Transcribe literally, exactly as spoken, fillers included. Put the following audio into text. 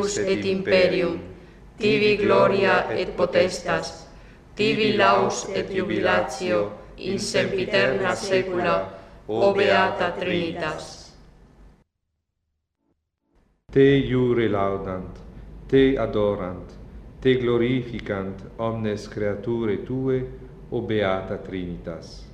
Deus et imperium, tibi gloria et potestas, tibi laus et jubilatio in sempiterna saecula, o beata Trinitas. Te iure laudant, te adorant, te glorificant omnes creaturae tue, o beata Trinitas.